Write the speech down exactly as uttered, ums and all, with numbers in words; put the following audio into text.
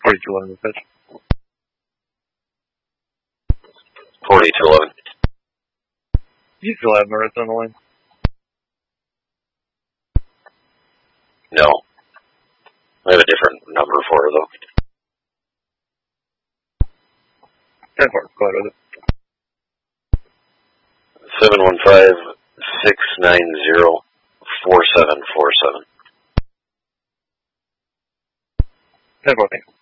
forty-two eleven pitch. forty-two eleven. You still have Marissa on the line? No. I have a different number for her, though. ten four, go ahead with it. seven one five, six nine zero, four seven four seven. ten four, thanks.